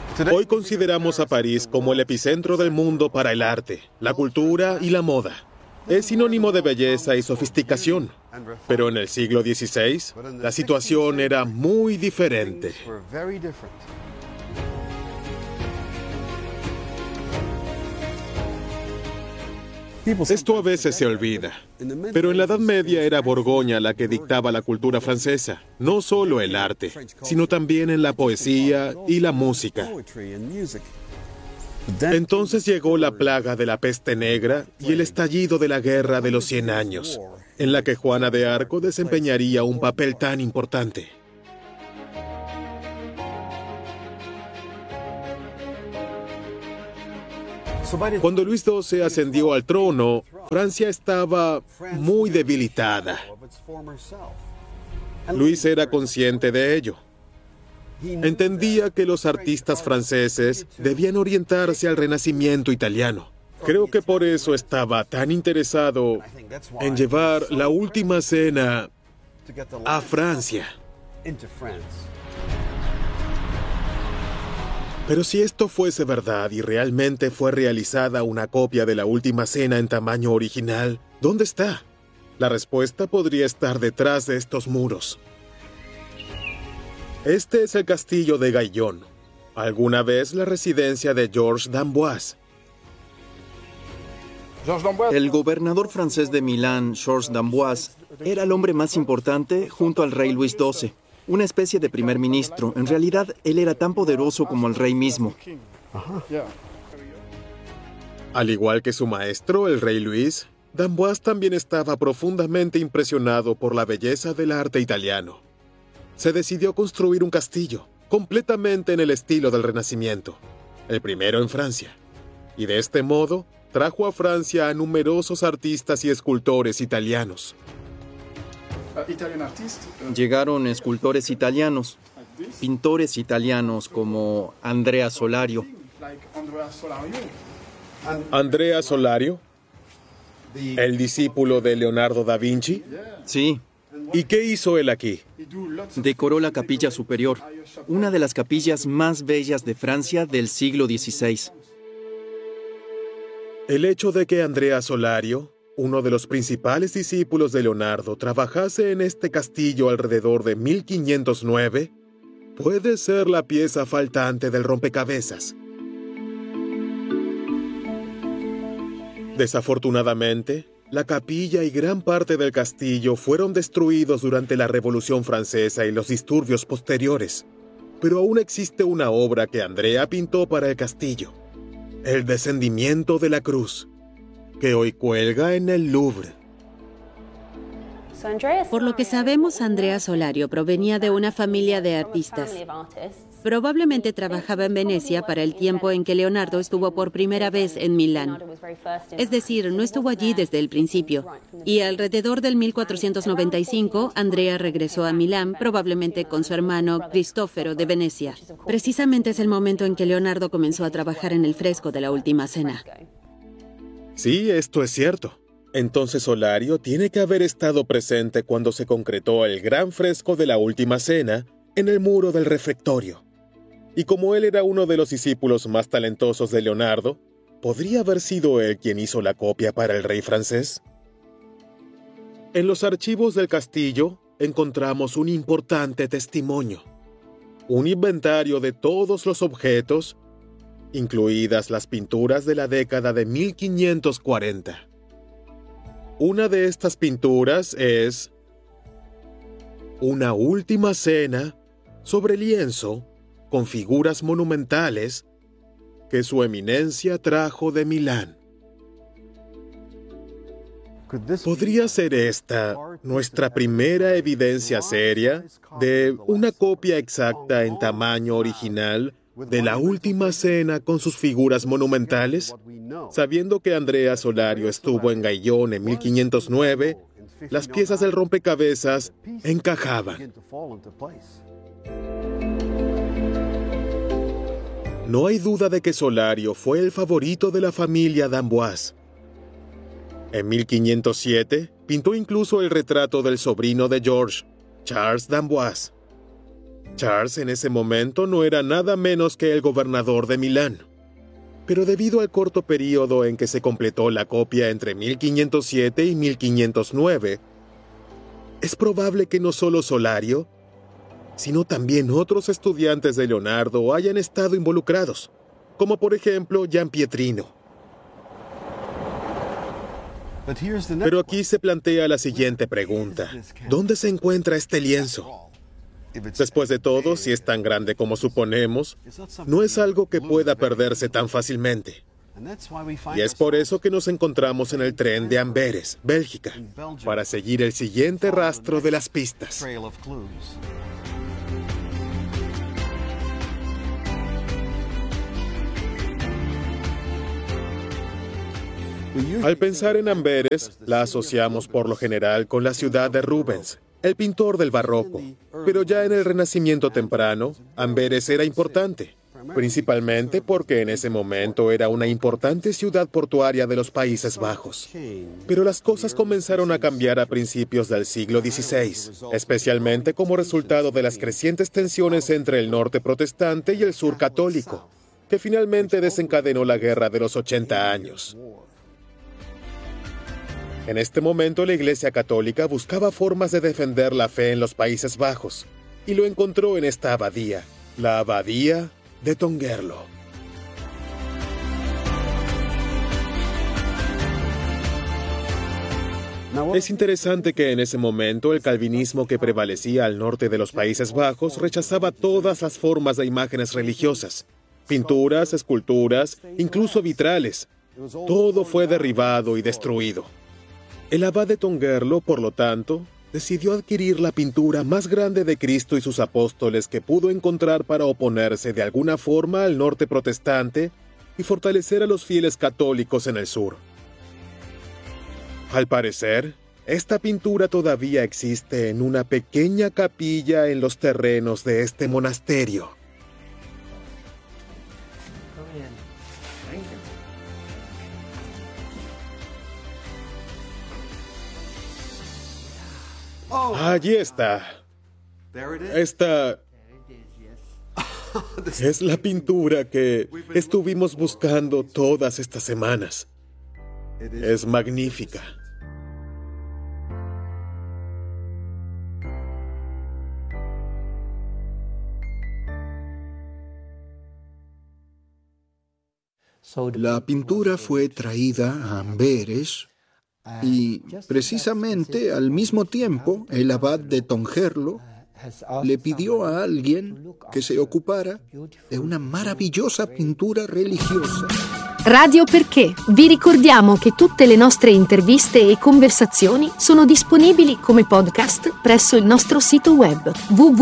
Hoy consideramos a París como el epicentro del mundo para el arte, la cultura y la moda. Es sinónimo de belleza y sofisticación. Pero en el siglo XVI, la situación era muy diferente. Esto a veces se olvida, pero en la Edad Media era Borgoña la que dictaba la cultura francesa, no solo el arte, sino también en la poesía y la música. Entonces llegó la plaga de la peste negra y el estallido de la Guerra de los 100 Años, en la que Juana de Arco desempeñaría un papel tan importante. Cuando Luis XII ascendió al trono, Francia estaba muy debilitada. Luis era consciente de ello. Entendía que los artistas franceses debían orientarse al Renacimiento italiano. Creo que por eso estaba tan interesado en llevar La Última Cena a Francia. Pero si esto fuese verdad y realmente fue realizada una copia de La Última Cena en tamaño original, ¿dónde está? La respuesta podría estar detrás de estos muros. Este es el castillo de Gaillon, alguna vez la residencia de Georges d'Amboise. El gobernador francés de Milán, Georges d'Amboise, era el hombre más importante junto al rey Luis XII. Una especie de primer ministro. En realidad, él era tan poderoso como el rey mismo. Al igual que su maestro, el rey Luis, d'Amboise también estaba profundamente impresionado por la belleza del arte italiano. Se decidió construir un castillo, completamente en el estilo del Renacimiento, el primero en Francia. Y de este modo, trajo a Francia a numerosos artistas y escultores italianos. Llegaron escultores italianos, pintores italianos como Andrea Solario. ¿Andrea Solario? ¿El discípulo de Leonardo da Vinci? Sí. ¿Y qué hizo él aquí? Decoró la capilla superior, una de las capillas más bellas de Francia del siglo XVI. El hecho de que Andrea Solario, uno de los principales discípulos de Leonardo, trabajase en este castillo alrededor de 1509, puede ser la pieza faltante del rompecabezas. Desafortunadamente, la capilla y gran parte del castillo fueron destruidos durante la Revolución Francesa y los disturbios posteriores. Pero aún existe una obra que Andrea pintó para el castillo, El descendimiento de la cruz, que hoy cuelga en el Louvre. Por lo que sabemos, Andrea Solario provenía de una familia de artistas. Probablemente trabajaba en Venecia para el tiempo en que Leonardo estuvo por primera vez en Milán. Es decir, no estuvo allí desde el principio. Y alrededor del 1495, Andrea regresó a Milán, probablemente con su hermano Cristoforo de Venecia. Precisamente es el momento en que Leonardo comenzó a trabajar en el fresco de La Última Cena. Sí, esto es cierto. Entonces Solario tiene que haber estado presente cuando se concretó el gran fresco de La Última Cena en el muro del refectorio. Y como él era uno de los discípulos más talentosos de Leonardo, ¿podría haber sido él quien hizo la copia para el rey francés? En los archivos del castillo encontramos un importante testimonio, un inventario de todos los objetos, incluidas las pinturas de la década de 1540. Una de estas pinturas es Una Última Cena sobre lienzo con figuras monumentales que su eminencia trajo de Milán. ¿Podría ser esta nuestra primera evidencia seria de una copia exacta en tamaño original de La Última Cena con sus figuras monumentales? Sabiendo que Andrea Solario estuvo en Gaillon en 1509, las piezas del rompecabezas encajaban. No hay duda de que Solario fue el favorito de la familia d'Amboise. En 1507, pintó incluso el retrato del sobrino de Georges, Charles d'Amboise. Charles en ese momento no era nada menos que el gobernador de Milán. Pero debido al corto periodo en que se completó la copia entre 1507 y 1509, es probable que no solo Solario, sino también otros estudiantes de Leonardo hayan estado involucrados, como por ejemplo Giampietrino. Pero aquí se plantea la siguiente pregunta: ¿dónde se encuentra este lienzo? Después de todo, si es tan grande como suponemos, no es algo que pueda perderse tan fácilmente. Y es por eso que nos encontramos en el tren de Amberes, Bélgica, para seguir el siguiente rastro de las pistas. Al pensar en Amberes, la asociamos por lo general con la ciudad de Rubens, el pintor del barroco. Pero ya en el Renacimiento temprano, Amberes era importante, principalmente porque en ese momento era una importante ciudad portuaria de los Países Bajos. Pero las cosas comenzaron a cambiar a principios del siglo XVI, especialmente como resultado de las crecientes tensiones entre el norte protestante y el sur católico, que finalmente desencadenó la Guerra de los 80 años. En este momento la Iglesia Católica buscaba formas de defender la fe en los Países Bajos, y lo encontró en esta abadía, la Abadía de Tongerlo. Es interesante que en ese momento el calvinismo que prevalecía al norte de los Países Bajos rechazaba todas las formas de imágenes religiosas, pinturas, esculturas, incluso vitrales. Todo fue derribado y destruido. El abad de Tongerlo, por lo tanto, decidió adquirir la pintura más grande de Cristo y sus apóstoles que pudo encontrar para oponerse de alguna forma al norte protestante y fortalecer a los fieles católicos en el sur. Al parecer, esta pintura todavía existe en una pequeña capilla en los terrenos de este monasterio. Allí está. Esta es la pintura que estuvimos buscando todas estas semanas. Es magnífica. La pintura fue traída a Amberes y, precisamente al mismo tiempo, el abad de Tongerlo le pidió a alguien che se occupara di una meravigliosa pintura religiosa. Radio Perché. Vi ricordiamo che tutte le nostre interviste e conversazioni sono disponibili come podcast presso il nostro sito web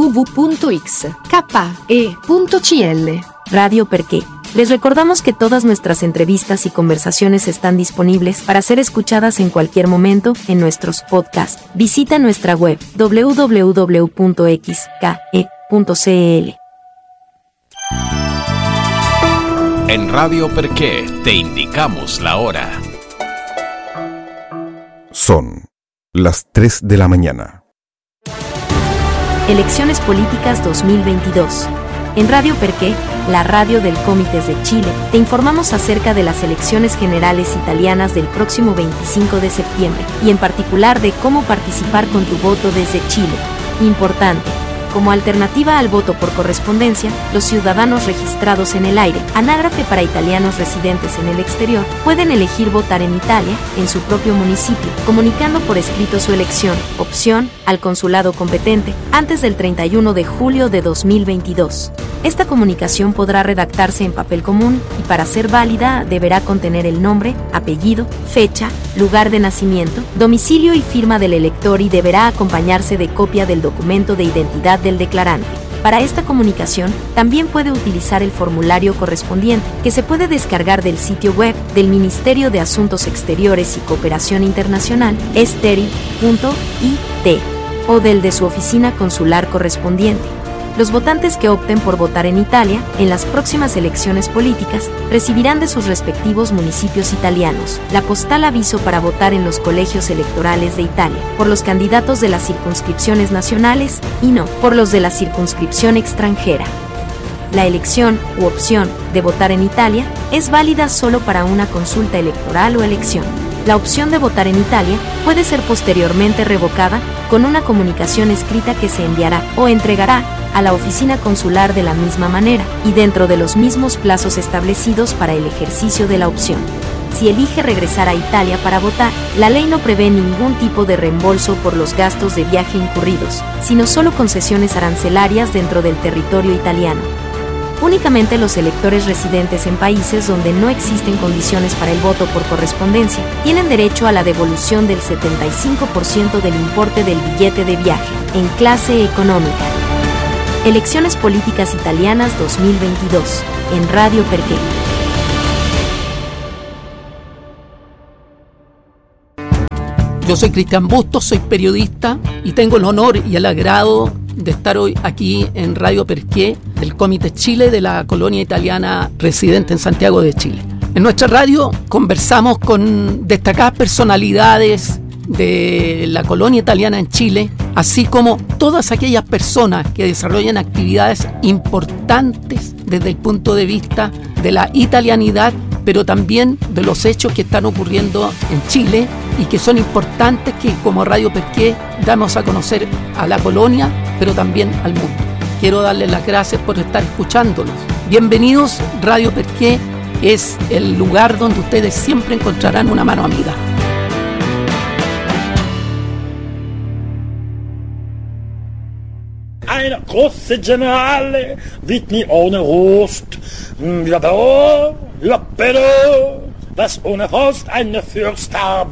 www.xke.cl. Radio Perché. Les recordamos que todas nuestras entrevistas y conversaciones están disponibles para ser escuchadas en cualquier momento en nuestros podcasts. Visita nuestra web www.xke.cl. En Radio Perché te indicamos la hora. Son las 3 de la mañana. Elecciones Políticas 2022. En Radio Perché, la radio del Comités de Chile, te informamos acerca de las elecciones generales italianas del próximo 25 de septiembre y en particular de cómo participar con tu voto desde Chile. Importante. Como alternativa al voto por correspondencia, los ciudadanos registrados en el aire, anágrafe para italianos residentes en el exterior, pueden elegir votar en Italia, en su propio municipio, comunicando por escrito su elección, opción, al consulado competente, antes del 31 de julio de 2022. Esta comunicación podrá redactarse en papel común y para ser válida deberá contener el nombre, apellido, fecha, lugar de nacimiento, domicilio y firma del elector y deberá acompañarse de copia del documento de identidad del declarante. Para esta comunicación, también puede utilizar el formulario correspondiente, que se puede descargar del sitio web del Ministerio de Asuntos Exteriores y Cooperación Internacional, esteri.it, o del de su oficina consular correspondiente. Los votantes que opten por votar en Italia, en las próximas elecciones políticas, recibirán de sus respectivos municipios italianos la postal aviso para votar en los colegios electorales de Italia, por los candidatos de las circunscripciones nacionales y no por los de la circunscripción extranjera. La elección u opción de votar en Italia es válida solo para una consulta electoral o elección. La opción de votar en Italia puede ser posteriormente revocada con una comunicación escrita que se enviará o entregará a la oficina consular de la misma manera y dentro de los mismos plazos establecidos para el ejercicio de la opción. Si elige regresar a Italia para votar, la ley no prevé ningún tipo de reembolso por los gastos de viaje incurridos, sino solo concesiones arancelarias dentro del territorio italiano. Únicamente los electores residentes en países donde no existen condiciones para el voto por correspondencia tienen derecho a la devolución del 75% del importe del billete de viaje, en clase económica. Elecciones políticas italianas 2022, en Radio Perché. Yo soy Cristian Bustos, soy periodista y tengo el honor y el agrado de estar hoy aquí en Radio Perché del Comité Chile de la colonia italiana residente en Santiago de Chile. En nuestra radio conversamos con destacadas personalidades de la colonia italiana en Chile, así como todas aquellas personas que desarrollan actividades importantes desde el punto de vista de la italianidad, pero también de los hechos que están ocurriendo en Chile y que son importantes que como Radio Perché damos a conocer a la colonia, pero también al mundo. Quiero darles las gracias por estar escuchándolos. Bienvenidos, Radio Perché es el lugar donde ustedes siempre encontrarán una mano amiga. Eine große Generale wird nie ohne Rost. Ja, da, ja, bitte, was ohne Rost eine Fürst haben.